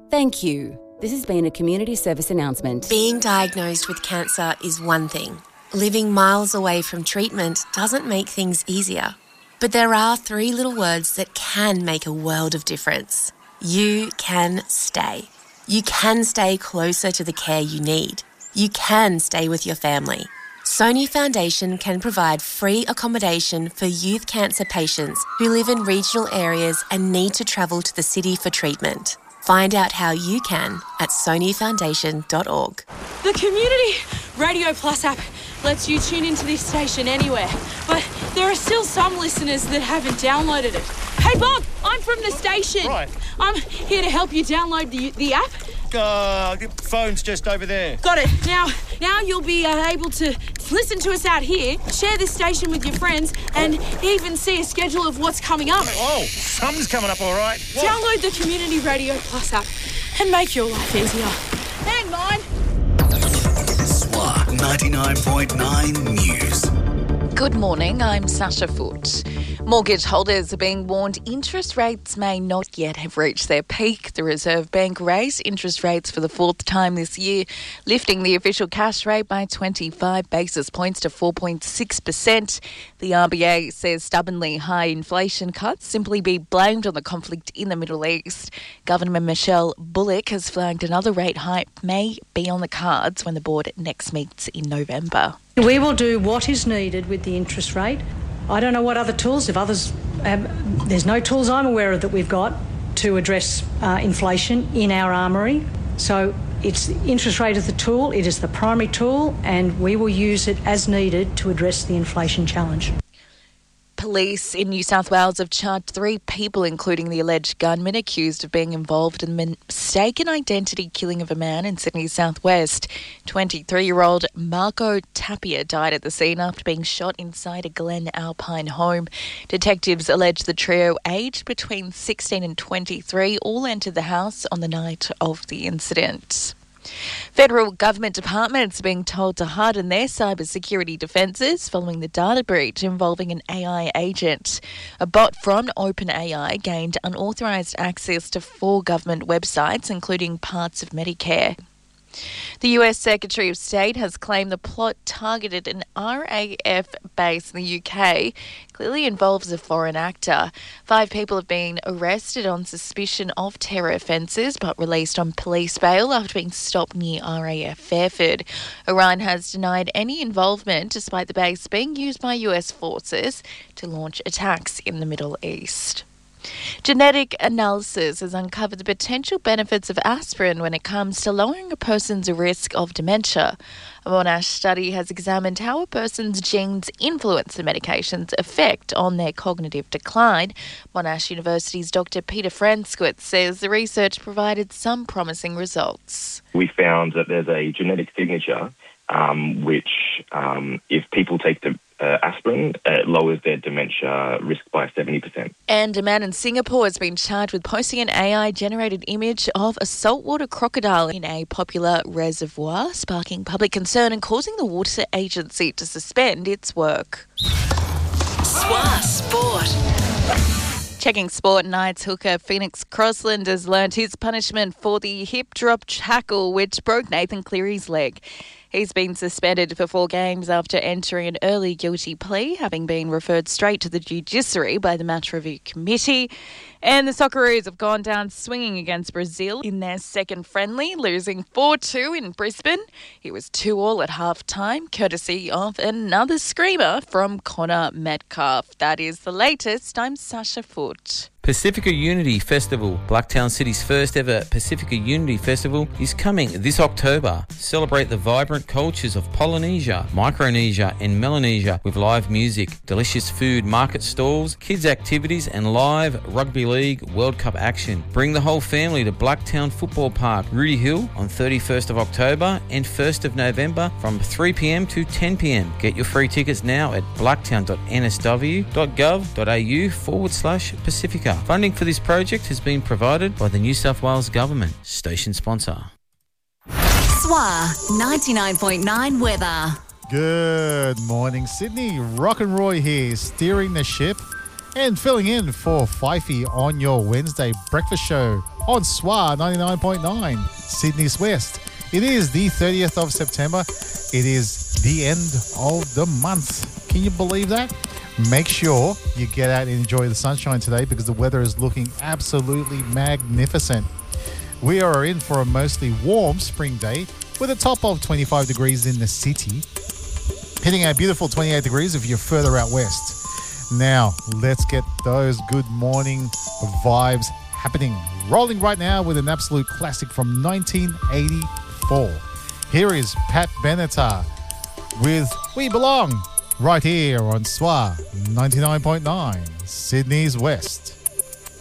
Thank you. This has been a community service announcement. Being diagnosed with cancer is one thing. Living miles away from treatment doesn't make things easier. But there are 3 little words that can make a world of difference. You can stay. You can stay closer to the care you need. You can stay with your family. Sony Foundation can provide free accommodation for youth cancer patients who live in regional areas and need to travel to the city for treatment. Find out how you can at sonyfoundation.org. The Community Radio Plus app lets you tune into this station anywhere, but there are still some listeners that haven't downloaded it. Hey Bob, I'm from the station. Right. I'm here to help you download the app. The phone's just over there. Got it. Now you'll be able to listen to us out here, share this station with your friends, and even see a schedule of what's coming up. Oh, something's coming up all right. What? Download the Community Radio Plus app and make your life easier. And mine. SWA 99.9 News. Good morning, I'm Sasha Foote. Mortgage holders are being warned interest rates may not yet have reached their peak. The Reserve Bank raised interest rates for the 4th time this year, lifting the official cash rate by 25 basis points to 4.6%. The RBA says stubbornly high inflation cuts simply be blamed on the conflict in the Middle East. Governor Michelle Bullock has flagged another rate hike may be on the cards when the board next meets in November. We will do what is needed with the interest rate. I don't know what other tools, if others have, there's no tools I'm aware of that we've got to address inflation in our armoury. So it's interest rate as the tool, it is the primary tool, and we will use it as needed to address the inflation challenge. Police in New South Wales have charged 3 people, including the alleged gunman accused of being involved in the mistaken identity killing of a man in Sydney's southwest. 23-year-old Marco Tapia died at the scene after being shot inside a Glen Alpine home. Detectives allege the trio, aged between 16 and 23, all entered the house on the night of the incident. Federal government departments are being told to harden their cybersecurity defences following the data breach involving an AI agent. A bot from OpenAI gained unauthorised access to 4 government websites, including parts of Medicare. The US Secretary of State has claimed the plot targeted an RAF base in the UK clearly involves a foreign actor. 5 people have been arrested on suspicion of terror offences but released on police bail after being stopped near RAF Fairford. Iran has denied any involvement despite the base being used by US forces to launch attacks in the Middle East. Genetic analysis has uncovered the potential benefits of aspirin when it comes to lowering a person's risk of dementia. A Monash study has examined how a person's genes influence the medication's effect on their cognitive decline. Monash University's Dr. Peter Franskowitz says the research provided some promising results. We found that there's a genetic signature which, if people take the aspirin, it lowers their dementia risk by 70%. And a man in Singapore has been charged with posting an AI-generated image of a saltwater crocodile in a popular reservoir, sparking public concern and causing the water agency to suspend its work. SWA Sport. Checking sport, Knights hooker Phoenix Crossland has learnt his punishment for the hip drop tackle which broke Nathan Cleary's leg. He's been suspended for 4 games after entering an early guilty plea, having been referred straight to the judiciary by the match review committee. And the Socceroos have gone down swinging against Brazil in their second friendly, losing 4-2 in Brisbane. It was 2-2 at half-time, courtesy of another screamer from Connor Metcalf. That is the latest. I'm Sasha Foote. Pacifica Unity Festival, Blacktown City's first ever Pacifica Unity Festival, is coming this October. Celebrate the vibrant cultures of Polynesia, Micronesia and Melanesia with live music, delicious food, market stalls, kids activities and live Rugby League World Cup action. Bring the whole family to Blacktown Football Park, Rudy Hill on 31st of October and 1st of November from 3pm to 10pm. Get your free tickets now at blacktown.nsw.gov.au/Pacifica. Funding for this project has been provided by the New South Wales Government. Station sponsor. SWA 99.9 weather. Good morning, Sydney. Rock and Roy here, steering the ship and filling in for Fifey on your Wednesday breakfast show. on SWA 99.9, Sydney's West. It is the 30th of September. It is the end of the month. Can you believe that? Make sure you get out and enjoy the sunshine today because the weather is looking absolutely magnificent. We are in for a mostly warm spring day with a top of 25 degrees in the city, hitting a beautiful 28 degrees if you're further out west. Now, let's get those good morning vibes happening. Rolling right now with an absolute classic from 1984. Here is Pat Benatar with We Belong, right here on SWA 99.9, Sydney's West.